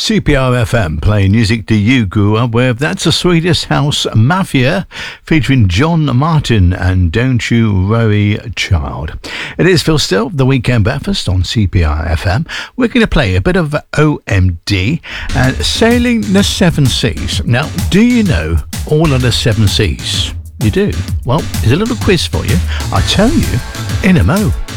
CPR FM playing music that you grew up with. That's the Swedish House Mafia featuring John Martin and Don't You Worry Child. It is Phil Still, the Weekend Breakfast on CPR FM. We're going to play a bit of OMD and Sailing the Seven Seas. Now, do you know all of the seven seas? You do? Well, here's a little quiz for you. I'll tell you in a mo.